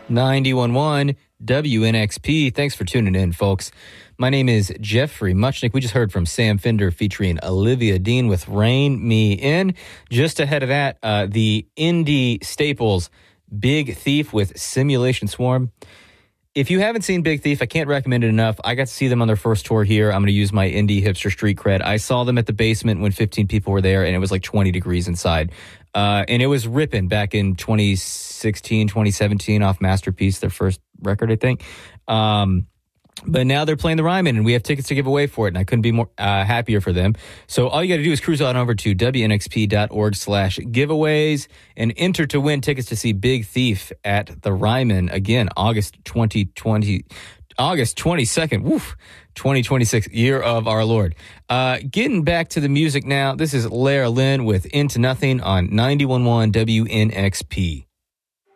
91.1 WNXP. Thanks for tuning in, folks. My name is Jeffrey Muchnick. We just heard from Sam Fender featuring Olivia Dean with Rain Me In. Just ahead of that, the indie staples Big Thief with Simulation Swarm. If you haven't seen Big Thief, I can't recommend it enough. I got to see them on their first tour here. I'm going to use my indie hipster street cred. I saw them at the Basement when 15 people were there, and it was like 20 degrees inside. And it was ripping back in 2016, 2017 off Masterpiece, their first record, I think. But now they're playing the Ryman, and we have tickets to give away for it, and I couldn't be more happier for them. So all you got to do is cruise on over to WNXP.org/giveaways and enter to win tickets to see Big Thief at the Ryman again, August 22nd, 2026, year of our Lord. Getting back to the music now, this is Lara Lynn with Into Nothing on 91.1 WNXP.